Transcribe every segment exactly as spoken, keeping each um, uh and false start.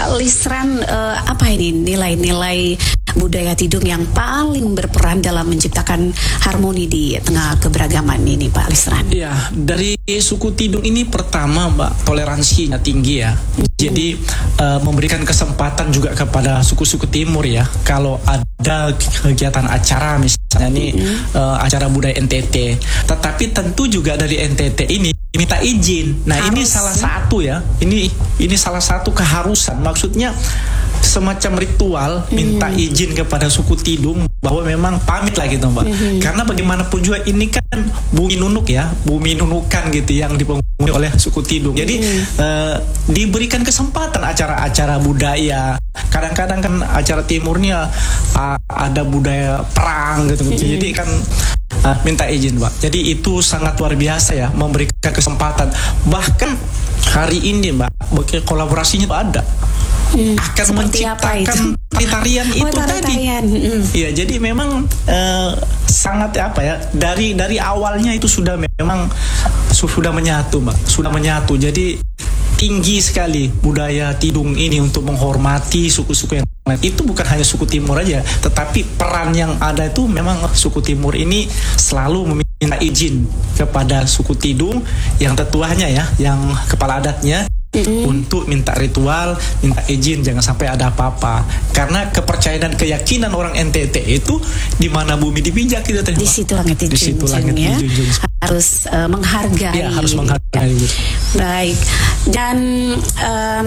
Pak Lisran, uh, apa ini nilai-nilai budaya Tidung yang paling berperan dalam menciptakan harmoni di tengah keberagaman ini, Pak Lisran? Ya, dari suku Tidung ini pertama, Mbak, toleransinya tinggi ya. Jadi uh, memberikan kesempatan juga kepada suku-suku Timur ya. Kalau ada kegiatan acara misalnya nih mm-hmm. uh, acara budaya N T T, tetapi tentu juga dari N T T ini minta izin. Nah, Harus. ini salah satu ya. Ini ini salah satu keharusan. Maksudnya semacam ritual minta mm-hmm. izin kepada suku Tidung bahwa memang pamit lah gitu, Mbak. Mm-hmm. Karena bagaimanapun juga ini kan bumi nunuk ya, bumi nunukan gitu yang dipenghuni oleh suku Tidung. Jadi mm-hmm. uh, diberikan kesempatan acara-acara budaya. Kadang-kadang kan acara Timurnya uh, ada budaya perang gitu. Mm-hmm. Jadi kan uh, minta izin, Mbak. Jadi itu sangat luar biasa ya, memberikan kesempatan. Bahkan hari ini, Mbak, kolaborasinya tuh ada. Hmm, akan menciptakan tarian itu oh, tadi. Iya, hmm. jadi memang uh, sangat apa ya, dari dari awalnya itu sudah memang sudah menyatu, Mbak, sudah menyatu. Jadi tinggi sekali budaya Tidung ini untuk menghormati suku-suku yang lain. Itu bukan hanya suku Timur aja, tetapi peran yang ada itu memang suku Timur ini selalu meminta izin kepada suku Tidung yang tetuanya ya, yang kepala adatnya. Mm-hmm. Untuk minta ritual, minta izin, jangan sampai ada apa-apa. Karena kepercayaan dan keyakinan orang N T T itu di mana bumi dipijak itu tadi. Di situ langit dijunjung ya. Harus uh, menghargai. Ya, harus menghargai. Baik. Dan um,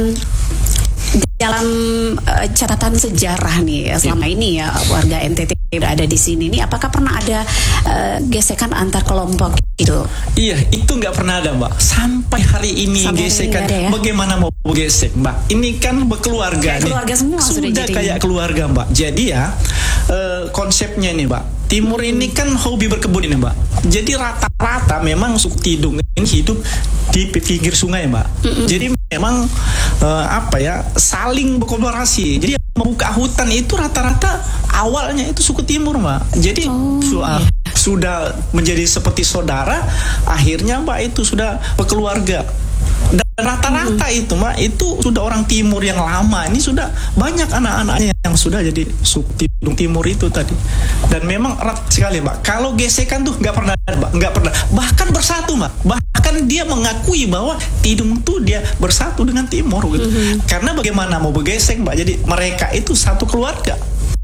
dalam uh, catatan sejarah nih ya, selama ya. ini ya warga N T T berada di sini nih, apakah pernah ada uh, gesekan antar kelompok gitu? Iya, itu nggak pernah ada, Mbak. Sampai hari ini Sampai gesekan. Hari ini ya? Bagaimana mau gesek, Mbak? Ini kan berkeluarga nih. Keluarga semua sudah, sudah jadi kayak keluarga, Mbak. Jadi ya uh, konsepnya nih, Mbak. Timur ini kan hobi berkebun ini, Mbak. Jadi rata-rata memang suku Tidung ini hidup di pinggir sungai, Mbak. Mm-mm. Jadi memang uh, apa ya, saling berkolaborasi. Jadi membuka hutan itu rata-rata awalnya itu suku Timur, Mbak. Jadi oh, su- yeah. sudah menjadi seperti saudara. Akhirnya, Mbak, itu sudah berkeluarga. Dan rata-rata hmm. itu, Mbak, itu sudah orang Timur yang lama. Ini sudah banyak anak-anaknya yang sudah jadi suku Tidung Timur itu tadi. Dan memang erat sekali, Mbak. Kalau gesekan tuh nggak pernah, Mbak, nggak pernah. Bahkan bersatu, Mbak. Bahkan dia mengakui bahwa Tidung tuh dia bersatu dengan Timur gitu. Hmm. Karena bagaimana mau bergesek, Mbak? Jadi mereka itu satu keluarga.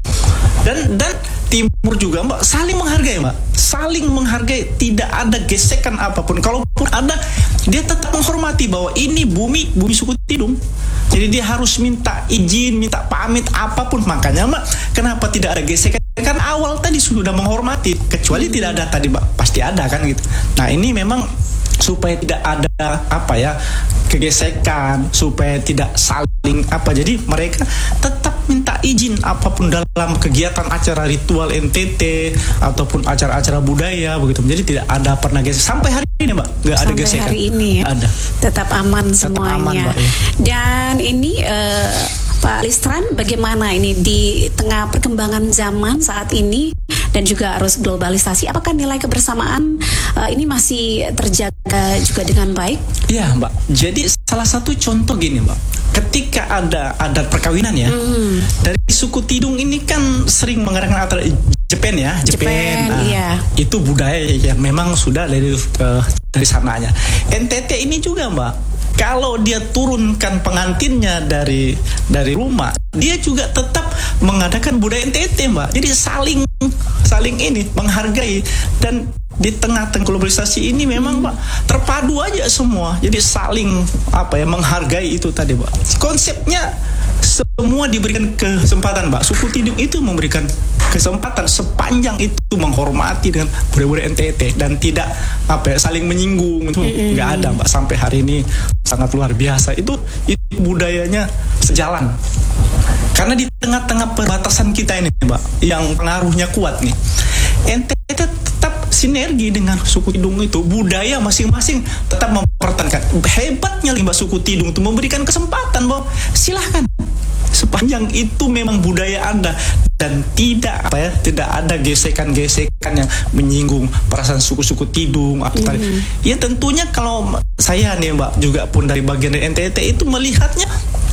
Dan dan Timur juga, Mbak, saling menghargai, Mbak. Saling menghargai, tidak ada gesekan apapun. Kalaupun ada, dia tetap menghormati bahwa ini bumi, bumi suku Tidung. Jadi dia harus minta izin, minta pamit apapun. Makanya, Mbak, kenapa tidak ada gesekan? Karena awal tadi sudah menghormati. Kecuali hmm. tidak ada tadi, Mbak. Pasti ada kan gitu. Nah, ini memang supaya tidak ada apa ya, kegesekan, supaya tidak saling apa, jadi mereka tetap minta izin apapun dalam kegiatan acara ritual N T T ataupun acara-acara budaya begitu. Jadi tidak ada pernah gesek sampai hari ini, Mbak, nggak ada gesekan. Sampai hari ini ya, ada. Tetap aman tetap semuanya. Aman, Mbak, ya. Dan ini uh, Pak Lisran, bagaimana ini di tengah perkembangan zaman saat ini dan juga arus globalisasi, apakah nilai kebersamaan uh, ini masih terjaga juga dengan baik? Iya, Mbak. Jadi salah satu contoh gini, Mbak. Ketika ada adat perkawinan ya, hmm. dari suku Tidung ini kan sering mengadakan acara Jepen ya, Jepen. Jepen nah, iya. Itu budaya yang memang sudah dari uh, dari sananya. N T T ini juga, Mbak. Kalau dia turunkan pengantinnya dari dari rumah, dia juga tetap mengadakan budaya N T T, Mbak. Jadi saling saling ini menghargai. Dan di tengah-tengah globalisasi ini memang, Mbak, terpadu aja semua. Jadi saling apa ya, menghargai itu tadi, Mbak. Konsepnya semua diberikan kesempatan, Mbak. Suku Tidung itu memberikan kesempatan sepanjang itu menghormati dengan budaya-budaya N T T dan tidak apa ya, saling menyinggung. Itu nggak mm-hmm. ada, Mbak, sampai hari ini. Sangat luar biasa. Itu, itu budayanya sejalan. Karena di tengah-tengah perbatasan kita ini, Mbak, yang pengaruhnya kuat nih, N T T tetap sinergi dengan suku Tidung itu. Budaya masing-masing tetap mempertahankan. Hebatnya, Mbak, suku Tidung itu memberikan kesempatan bahwa silahkan, sepanjang itu memang budaya Anda dan tidak apa ya, tidak ada gesekan-gesekan yang menyinggung perasaan suku-suku Tidung apa tadi. Mm-hmm. Ya tentunya kalau saya nih, Mbak, juga pun dari bagian dari N T T itu melihatnya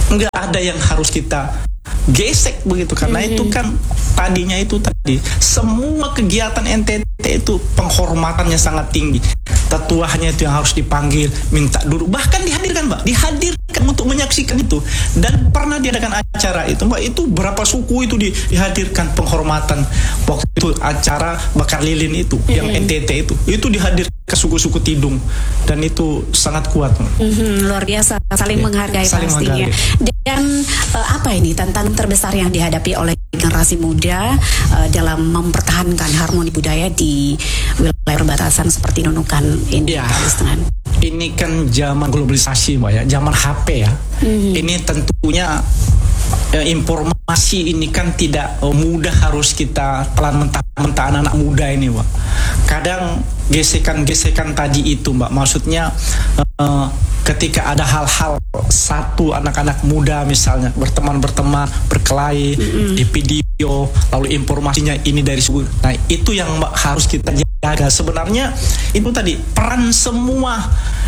nggak ada yang harus kita gesek begitu, karena mm-hmm. itu kan tadinya itu tadi semua kegiatan N T T itu penghormatannya sangat tinggi. Tetuanya itu yang harus dipanggil, minta duduk, bahkan dihadirkan Mbak, dihadirkan untuk menyaksikan itu. Dan pernah diadakan acara itu Mbak, itu berapa suku itu di, dihadirkan penghormatan waktu itu acara bakar lilin itu mm-hmm. yang N T T itu, itu dihadirkan ke suku-suku Tidung, dan itu sangat kuat. Mm-hmm, luar biasa, saling ya, menghargai saling pastinya. Menghargai. Dan uh, apa ini tantangan terbesar yang dihadapi oleh generasi muda uh, dalam mempertahankan harmoni budaya di wilayah perbatasan seperti Nunukan ini? Ya, ini kan zaman globalisasi Mbak ya, zaman H P ya. Mm-hmm. Ini tentunya eh, informasi ini kan tidak eh, mudah, harus kita telan mentah-mentah anak-anak muda ini Mbak. Kadang gesekan-gesekan tadi itu Mbak, maksudnya eh, ketika ada hal-hal satu anak-anak muda misalnya berteman-berteman berkelahi mm-hmm. di video, lalu informasinya ini dari suku, nah itu yang Mbak harus kita jaga. Sebenarnya itu tadi peran semua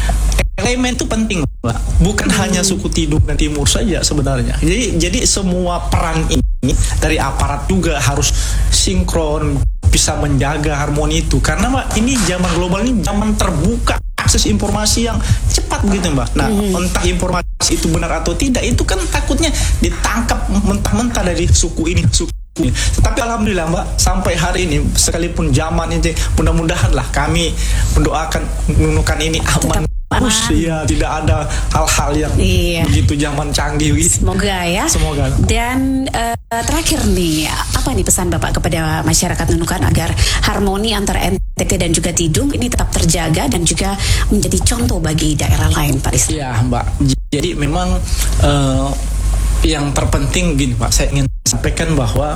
elemen itu penting Mbak, bukan hmm. hanya suku Tidung dan Timur saja sebenarnya. Jadi jadi semua peran ini dari aparat juga harus sinkron, bisa menjaga harmoni itu, karena Mbak ini zaman global ini zaman terbuka, akses informasi yang cepat begitu Mbak. Nah hmm. entah informasi itu benar atau tidak, itu kan takutnya ditangkap mentah-mentah dari suku ini suku. Tapi alhamdulillah Mbak, sampai hari ini sekalipun zaman ini, mudah-mudahan lah kami mendoakan Nunukan ini aman terus ya, tidak ada hal-hal yang iya. begitu zaman canggih gitu. Semoga ya. Semoga. Dan uh, terakhir nih, apa nih pesan Bapak kepada masyarakat Nunukan agar harmoni antara N T T dan juga Tidung ini tetap terjaga dan juga menjadi contoh bagi daerah lain, Pak Rizky? Iya Mbak, jadi memang uh, yang terpenting gini Pak, saya ingin sampaikan bahwa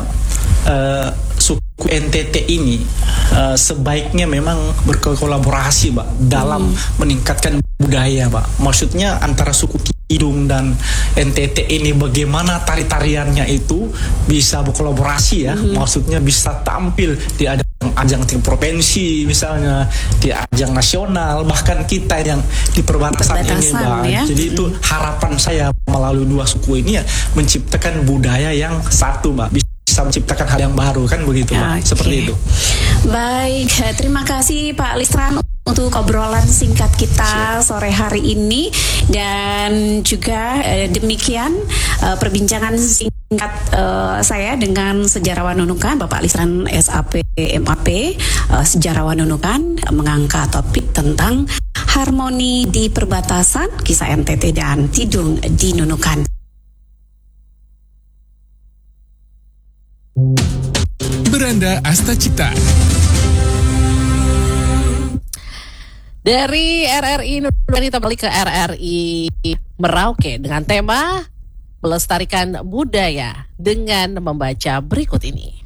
uh, suku N T T ini uh, sebaiknya memang berkolaborasi Pak dalam hmm. meningkatkan budaya Pak. Maksudnya antara suku Tidung dan N T T ini bagaimana tari-tariannya itu bisa berkolaborasi ya. Hmm. Maksudnya bisa tampil di ajang ajang tingkat provinsi misalnya, di ajang nasional, bahkan kita yang di perbatasan, perbatasan ini Pak. Ya? Jadi itu harapan saya melalui dua suku ini ya, menciptakan budaya yang satu Mbak, bisa menciptakan hal yang baru kan begitu Mbak. Okay. Seperti itu. Baik, terima kasih Pak Listran untuk obrolan singkat kita sore hari ini, dan juga eh, demikian eh, perbincangan singkat eh, saya dengan sejarawan Nunukan Bapak Listran S A P M A P, eh, sejarawan Nunukan, mengangkat topik tentang harmoni di perbatasan, kisah N T T dan Tidung di Nunukan. Beranda Astacita. Dari R R I Nunukan kita balik ke R R I Merauke dengan tema melestarikan budaya dengan membaca berikut ini.